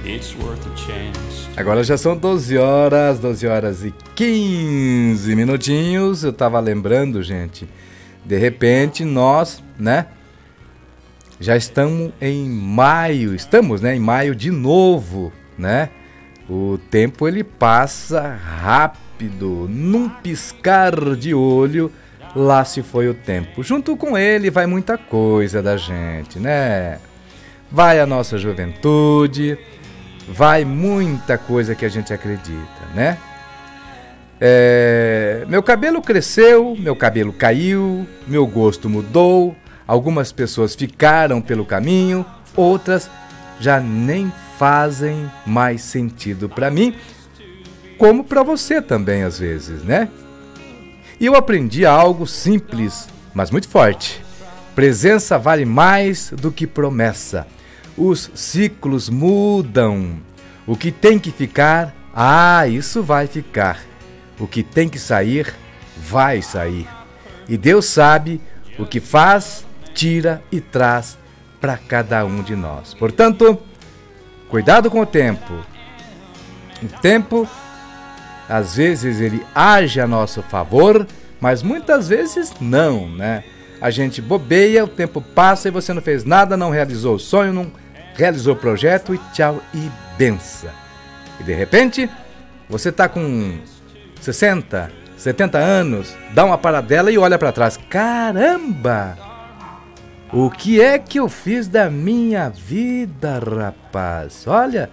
it's worth a chance. Agora já são 12 horas e 15 minutinhos. Eu tava lembrando, gente, de repente nós, né, já estamos em maio, em maio de novo, né? O tempo ele passa rápido, num piscar de olho, lá se foi o tempo. Junto com ele vai muita coisa da gente, né? Vai a nossa juventude, vai muita coisa que a gente acredita, né? Meu cabelo cresceu, meu cabelo caiu, meu gosto mudou, algumas pessoas ficaram pelo caminho, outras já nem fazem mais sentido para mim, como para você também às vezes, né? E eu aprendi algo simples, mas muito forte. Presença vale mais do que promessa. Os ciclos mudam. O que tem que ficar, isso vai ficar. O que tem que sair, vai sair. E Deus sabe o que faz, tira e traz para cada um de nós. Portanto, cuidado com o tempo. O tempo, às vezes, ele age a nosso favor, mas muitas vezes não, né? A gente bobeia, o tempo passa e você não fez nada, não realizou o sonho, não realizou o projeto e tchau e benção. E de repente, você tá com 60, 70 anos, dá uma paradela e olha para trás. Caramba! O que é que eu fiz da minha vida, rapaz? Olha,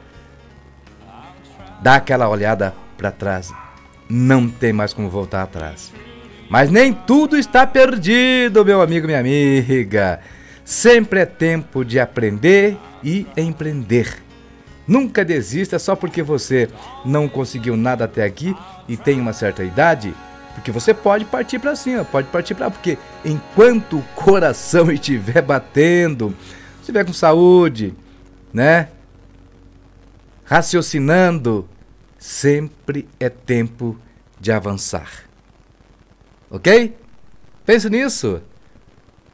dá aquela olhada para trás. Não tem mais como voltar atrás. Mas nem tudo está perdido, meu amigo, minha amiga. Sempre é tempo de aprender e empreender. Nunca desista só porque você não conseguiu nada até aqui e tem uma certa idade, porque você pode partir para cima, pode partir para lá, porque enquanto o coração estiver batendo, estiver com saúde, né? Raciocinando, sempre é tempo de avançar. Ok? Pense nisso.